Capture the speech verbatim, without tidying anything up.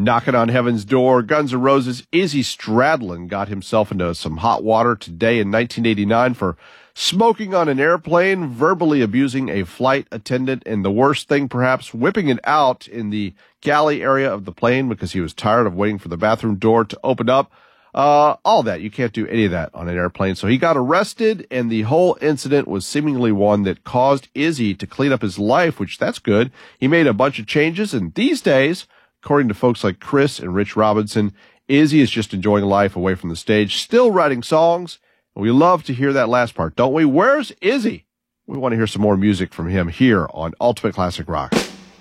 Knocking on Heaven's Door, Guns N' Roses' Izzy Stradlin got himself into some hot water today in nineteen eighty-nine for smoking on an airplane, verbally abusing a flight attendant, and the worst thing perhaps, whipping it out in the galley area of the plane because he was tired of waiting for the bathroom door to open up. Uh, all that. You can't do any of that on an airplane. So he got arrested, and the whole incident was seemingly one that caused Izzy to clean up his life, which that's good. He made a bunch of changes, and these days, according to folks like Chris and Rich Robinson, Izzy is just enjoying life away from the stage, still writing songs. We love to hear that last part, don't we? Where's Izzy? We want to hear some more music from him here on Ultimate Classic Rock.